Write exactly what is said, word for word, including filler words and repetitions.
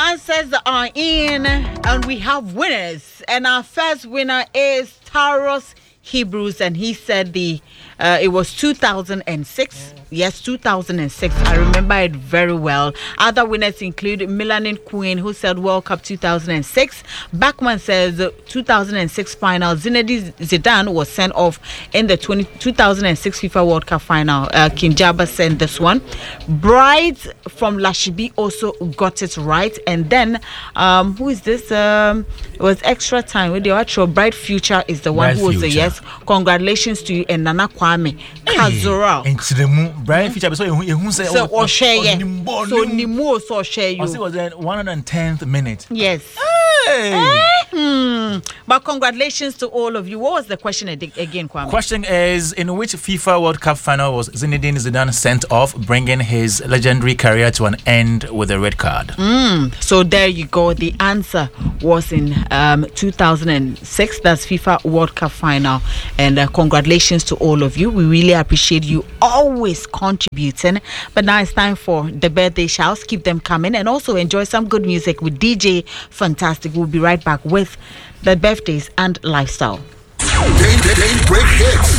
answers are in, and we have winners. And our first winner is Taros Hebrews, and he said the uh, it was two thousand six. Yes, two thousand six. I remember it very well. Other winners include Melanin Queen, who said World Cup two thousand six. Backman says two thousand six final. Zinedine Zidane was sent off in the twenty, two thousand six FIFA World Cup final. Uh, Kinjaba sent this one. Bride from Lashibi also got it right. And then, um, who is this? Um, it was extra time with the actual Bright Future is the one Bright who was a Future. yes. Congratulations to you and Nana Kwame Kazura. Into the moon, Bright Future. So you say, So or share yeah. So Nimo so share you. I see was the one hundred tenth minute. Yes. Hey. Eh, hmm. But congratulations to all of you. What was the question ag- again, Kwame? Question is, in which FIFA World Cup final was Zinedine Zidane sent off, bringing his legendary career to an end with a red card? Mm. So there you go. The answer was in um, two thousand six. That's FIFA World Cup final. And uh, congratulations to all of you. We really appreciate you always contributing. But now it's time for the birthday shouts. Keep them coming. And also enjoy some good music with D J Fantastic. We'll be right back with the birthdays and lifestyle. Daybreak Hits.